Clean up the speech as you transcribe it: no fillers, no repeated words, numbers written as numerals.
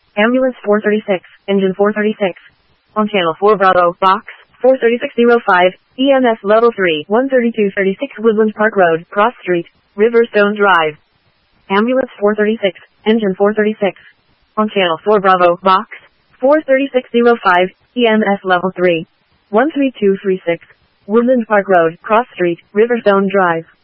Ambulance 436, engine 436. On channel 4 Bravo, box 43605, EMS level 3, 13236 Woodland Park Road, Cross Street, Riverstone Drive. Ambulance 436, engine 436. On channel 4 Bravo, box 43605, EMS level 3, 13236, Woodland Park Road, Cross Street, Riverstone Drive.